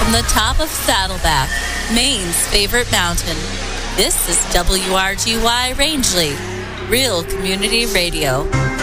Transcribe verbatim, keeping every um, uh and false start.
from the top of Saddleback, Maine's favorite mountain. This is W R G Y Rangeley, Real Community Radio.